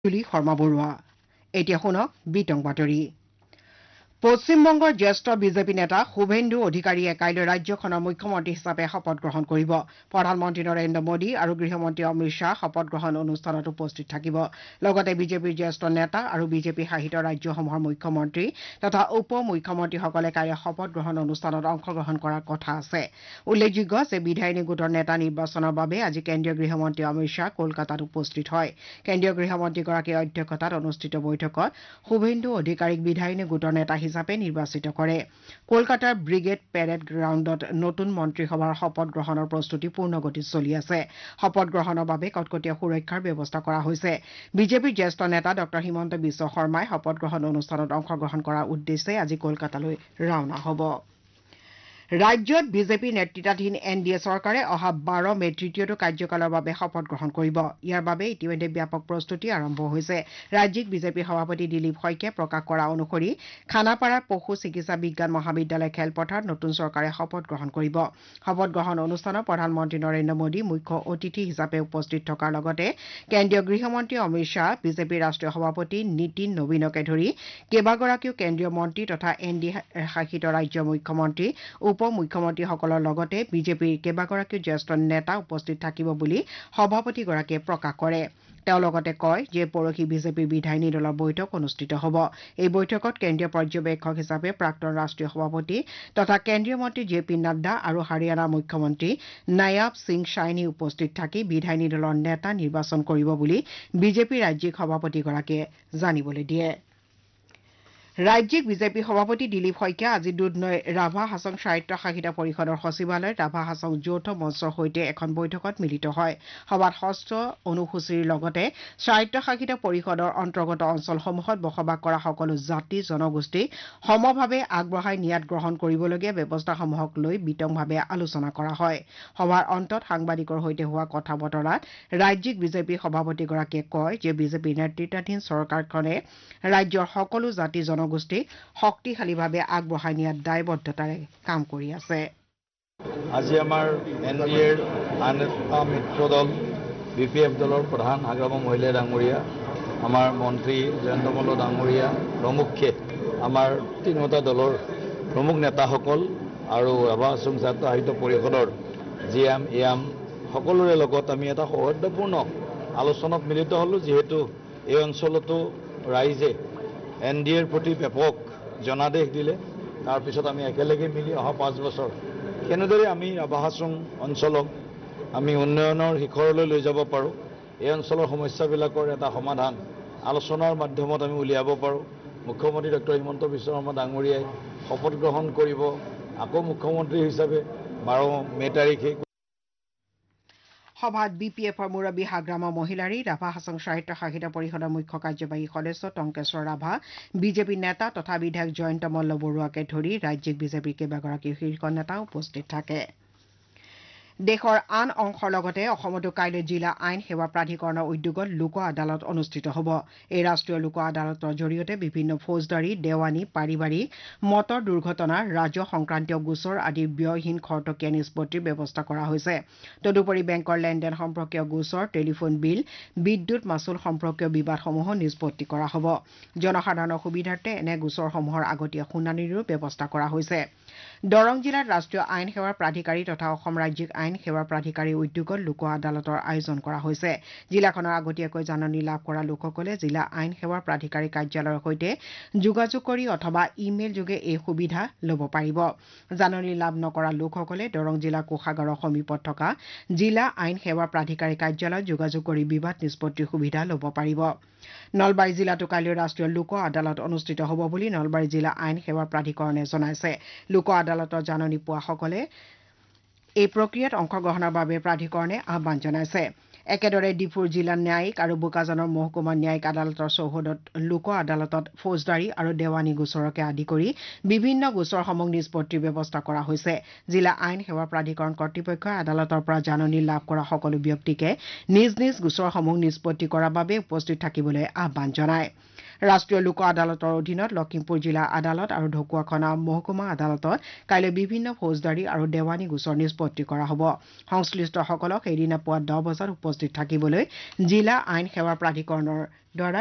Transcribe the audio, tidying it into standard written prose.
জুলি শৰ্মা বৰুৱা এতিয়া শুনক বিতং বাতৰি পশ্চিমবংগৰ জ্যেষ্ঠ বিজেপি নেতা শুভেন্দু অধিকাৰীয়ে কাইলৈ ৰাজ্যখনৰ মুখ্যমন্ত্ৰী হিচাপে শপত গ্ৰহণ কৰিব প্ৰধানমন্ত্ৰী নৰেন্দ্ৰ মোদী আৰু গৃহমন্ত্ৰী অমিত শ্বাহ শপত গ্ৰহণ অনুষ্ঠানত উপস্থিত থাকিব লগতে বিজেপিৰ জ্যেষ্ঠ নেতা আৰু বিজেপি শাসিত ৰাজ্যসমূহৰ মুখ্যমন্ত্ৰী তথা উপ মুখ্যমন্ত্ৰীসকলে কাইলৈ শপত গ্ৰহণ অনুষ্ঠানত অংশগ্ৰহণ কৰাৰ কথা আছে উল্লেখযোগ্য যে বিধায়িনী গোটৰ নেতা নিৰ্বাচনৰ বাবে আজি কেন্দ্ৰীয় গৃহমন্ত্ৰী অমিত শ্বাহ কলকাতাত উপস্থিত হয় কেন্দ্ৰীয় গৃহমন্ত্ৰীগৰাকীৰ অধ্যক্ষতাত অনুষ্ঠিত বৈঠকত শুভেন্দু অধিকাৰীক বিধায়িনী গোটৰ নেতা হিচাপে নিৰ্বাচিত কৰে কলকাতাৰ ব্ৰিগেড পেৰেড গ্ৰাউণ্ডত নতুন মন্ত্ৰীসভাৰ শপত গ্ৰহণৰ প্ৰস্তুতি পূৰ্ণগতিত চলি আছে শপত গ্ৰহণৰ বাবে কটকটীয়া সুৰক্ষাৰ ব্যৱস্থা কৰা হৈছে বিজেপিৰ জ্যেষ্ঠ নেতা ডক্টৰ হিমন্ত বিশ্ব শৰ্মাই শপত গ্ৰহণ অনুষ্ঠানত অংশগ্ৰহণ কৰাৰ উদ্দেশ্যে আজি কলকাতালৈ ৰাওনা হ'ব ৰাজ্যত বিজেপি নেতৃত্বাধীন এনডিএ চৰকাৰে অহা 12 মে তৃতীয়টো কাৰ্যকালৰ বাবে শপত গ্ৰহণ কৰিব ইয়াৰ বাবে ইতিমধ্যে ব্যাপক প্ৰস্তুতি আৰম্ভ হৈছে ৰাজ্যিক বিজেপি সভাপতি দিলীপ শইকীয়াই প্ৰকাশ কৰা অনুসৰি খানাপাৰাৰ পশু চিকিৎসা বিজ্ঞান মহাবিদ্যালয় খেলপথাৰত নতুন চৰকাৰে শপত গ্ৰহণ কৰিব শপত গ্ৰহণ অনুষ্ঠানত প্ৰধানমন্ত্ৰী নৰেন্দ্ৰ মোদী মুখ্য অতিথি হিচাপে উপস্থিত থকাৰ লগতে কেন্দ্ৰীয় গৃহমন্ত্ৰী অমিত শ্বাহ বিজেপিৰ ৰাষ্ট্ৰীয় সভাপতি নীতিন নবীনকে ধৰি কেইবাগৰাকীও কেন্দ্ৰীয় মন্ত্ৰী তথা এনডিএ শাসিত ৰাজ্যৰ মুখ্যমন্ত্ৰী উপ মুখ্যমন্ত্ৰীসকলৰ লগতে বিজেপিৰ কেইবাগৰাকীও জ্যেষ্ঠ নেতা উপস্থিত থাকিব বুলি সভাপতিগৰাকীয়ে প্ৰকাশ কৰে তেওঁ লগতে কয় যে পৰহি বিজেপিৰ বিধায়িনী দলৰ বৈঠক অনুষ্ঠিত হ'ব এই বৈঠকত কেন্দ্ৰীয় পৰ্যবেক্ষক হিচাপে প্ৰাক্তন ৰাষ্ট্ৰীয় সভাপতি তথা কেন্দ্ৰীয় মন্ত্ৰী জে পি নাড্ডা আৰু হাৰিয়ানাৰ মুখ্যমন্ত্ৰী নায়াব সিং চাইনি উপস্থিত থাকি বিধায়িনী দলৰ নেতা নিৰ্বাচন কৰিব বুলি বিজেপিৰ ৰাজ্যিক সভাপতিগৰাকীয়ে জানিবলৈ দিয়ে ৰাজ্যিক বিজেপি সভাপতি দিলীপ শইকীয়া আজি দুধনৈ ৰাভা হাছং স্বায়ত্তশাসিত পৰিষদৰ সচিবালয়ত ৰাভা হাছং যৌথ মঞ্চৰ সৈতে এখন বৈঠকত মিলিত হয় সভাত ষষ্ঠ অনুসূচীৰ লগতে স্বায়ত্তশাসিত পৰিষদৰ অন্তৰ্গত অঞ্চলসমূহত বসবাস কৰা সকলো জাতি জনগোষ্ঠীক সমভাৱে আগবঢ়াই নিয়াত গ্ৰহণ কৰিবলগীয়া ব্যৱস্থাসমূহক লৈ বিতংভাৱে আলোচনা কৰা হয় সভাৰ অন্তত সাংবাদিকৰ সৈতে হোৱা কথা বতৰাত ৰাজ্যিক বিজেপি সভাপতিগৰাকীয়ে কয় যে বিজেপি নেতৃত্বাধীন চৰকাৰখনে ৰাজ্যৰ সকলো জাতি জনগোষ্ঠীক শক্তিশালীভাৱে আগবঢ়াই নিয়াত দায়বদ্ধতাৰে কাম কৰি আছে আজি আমাৰ এনডিএৰ আন এটা মিত্ৰ দল বিপিএফ দলৰ প্ৰধান আগম মহিলা ডাঙৰীয়া আমাৰ মন্ত্ৰী জয়ন্ত মল্ল ডাঙৰীয়া প্ৰমুখ্যে আমাৰ তিনিওটা দলৰ প্ৰমুখ নেতাসকল আৰু ৰাভা হাছং স্বায়ত্তশাসিত পৰিষদৰ জিএম এএম সকলোৰে লগত আমি এটা সৌহাৰ্দ্যপূৰ্ণ আলোচনাত মিলিত হ'লোঁ যিহেতু এই অঞ্চলতো ৰাইজে এনডিএৰ প্ৰতি ব্যাপক জনাদেশ দিলে তাৰপিছত আমি একেলগে মিলি অহা 5 বছৰ কেনেদৰে আমি ৰাভা হাছং অঞ্চলক আমি উন্নয়নৰ শিখৰলৈ লৈ যাব পাৰোঁ এই অঞ্চলৰ সমস্যাবিলাকৰ এটা সমাধান আলোচনাৰ মাধ্যমত আমি উলিয়াব পাৰোঁ মুখ্যমন্ত্ৰী ডক্টৰ হিমন্ত বিশ্ব শৰ্মা ডাঙৰীয়াই শপত গ্ৰহণ কৰিব আকৌ মুখ্যমন্ত্ৰী হিচাপে 12 মে তাৰিখে সভাত বিপিএফৰ মুৰব্বী হাগ্ৰামা মহিলাৰী ৰাভা হাছং স্বায়ত্তশাসিত পৰিষদৰ মুখ্য কাৰ্যবাহী সদস্য টংকেশ্বৰ ৰাভা বিজেপি নেতা তথা বিধায়ক জয়ন্ত মল্ল বৰুৱাকে ধৰি ৰাজ্যিক বিজেপিৰ কেইবাগৰাকী শীৰ্ষ নেতা উপস্থিত থাকে দেশৰ আন অংশৰ লগতে অসমতো কাইলৈ জিলা আইন সেৱা প্ৰাধিকৰণৰ উদ্যোগত লোক আদালত অনুষ্ঠিত হ'ব এই ৰাষ্ট্ৰীয় লোক আদালতৰ জৰিয়তে বিভিন্ন ফৌজদাৰী দেৱানী পাৰিবাৰিক মটৰ দুৰ্ঘটনা ৰাজহ সংক্ৰান্তীয় গোচৰ আদিৰ ব্যয়হীন খৰতকীয়া নিষ্পত্তিৰ ব্যৱস্থা কৰা হৈছে তদুপৰি বেংকৰ লেনদেন সম্পৰ্কীয় গোচৰ টেলিফোন বিল বিদ্যুৎ মাচুল সম্পৰ্কীয় বিবাদসমূহো নিষ্পত্তি কৰা হ'ব জনসাধাৰণৰ সুবিধাৰ্থে এনে গোচৰসমূহৰ আগতীয়া শুনানিৰো ব্যৱস্থা কৰা হৈছে দৰং জিলাত ৰাষ্ট্ৰীয় আইন সেৱা প্ৰাধিকাৰী তথা অসম ৰাজ্যিক আইন সেৱা প্ৰাধিকাৰী উদ্যোগত লোক আদালতৰ আয়োজন কৰা হৈছে জিলাখনৰ আগতীয়াকৈ জাননী লাভ কৰা লোকসকলে জিলা আইন সেৱা প্ৰাধিকাৰী কাৰ্যালয়ৰ সৈতে যোগাযোগ কৰি অথবা ইমেইল যোগে এই সুবিধা ল'ব পাৰিব জাননী লাভ নকৰা লোকসকলে দৰং জিলা কোষাগাৰৰ সমীপত থকা জিলা আইন সেৱা প্ৰাধিকাৰী কাৰ্যালয়ত যোগাযোগ কৰি বিবাদ নিষ্পত্তিৰ সুবিধা ল'ব পাৰিব নলবাৰী জিলাতো কাইলৈ ৰাষ্ট্ৰীয় লোক আদালত অনুষ্ঠিত হ'ব বুলি নলবাৰী জিলা আইন সেৱা প্ৰাধিকৰণে জনাইছে লোক আদালতৰ জাননী পোৱাসকলে এই প্ৰক্ৰিয়াত অংশগ্ৰহণৰ বাবে প্ৰাধিকৰণে আহ্বান জনাইছে একেদৰে ডিফুৰ জিলা ন্যায়িক আৰু বোকাজানৰ মহকুমা ন্যায়িক আদালতৰ চৌহদত লোক আদালতত ফৌজদাৰী আৰু দেৱানী গোচৰকে আদি কৰি বিভিন্ন গোচৰসমূহ নিষ্পত্তিৰ ব্যৱস্থা কৰা হৈছে জিলা আইন সেৱা প্ৰাধিকৰণ কৰ্তৃপক্ষই আদালতৰ পৰা জাননী লাভ কৰা সকলো ব্যক্তিকে নিজ নিজ গোচৰসমূহ নিষ্পত্তি কৰাৰ বাবে উপস্থিত থাকিবলৈ আহ্বান জনায় ৰাষ্ট্ৰীয় লোক আদালতৰ অধীনত লখিমপুৰ জিলা আদালত আৰু ঢকুৱাখনা মহকুমা আদালতত কাইলৈ বিভিন্ন ফৌজদাৰী আৰু দেৱানী গোচৰ নিষ্পত্তি কৰা হ'ব সংশ্লিষ্টসকলক সেইদিনা পুৱা 10 বজাত উপস্থিত থাকিবলৈ জিলা আইন সেৱা প্ৰাধিকৰণৰ দ্বাৰা